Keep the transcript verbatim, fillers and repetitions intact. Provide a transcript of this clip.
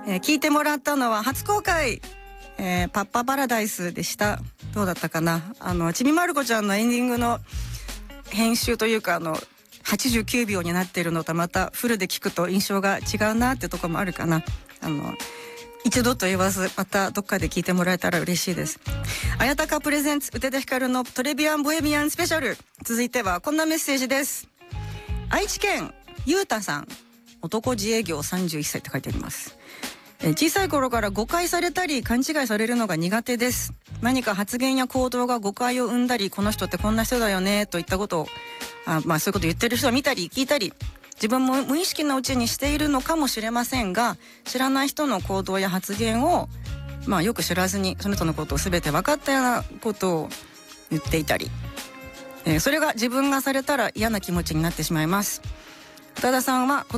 えー、聞いてもらったのは初公開、えー、パッパパラダイスでした。どうだったかな。あのちびまる子ちゃんのエンディングの編集というか、あのはちじゅうきゅうびょうになっているのとまたフルで聞くと印象が違うなってとこもあるかな。あの一度と言わずまたどっかで聞いてもらえたら嬉しいです。あやたかプレゼンツ宇多田ヒカルのトレビアンボヘミアンスペシャル。続いてはこんなメッセージです。愛知県ゆうたさん、男自営業さんじゅういっさいって書いてあります。え小さい頃から誤解されたり勘違いされるのが苦手です。何か発言や行動が誤解を生んだり、この人ってこんな人だよねといったことをあ、まあ、そういうことを言ってる人を見たり聞いたり、自分も無意識のうちにしているのかもしれませんが、知らない人の行動や発言を、まあ、よく知らずにその人のことを全て分かったようなことを言っていたり、えー、それが自分がされたら嫌な気持ちになってしまいます。宇多田さんは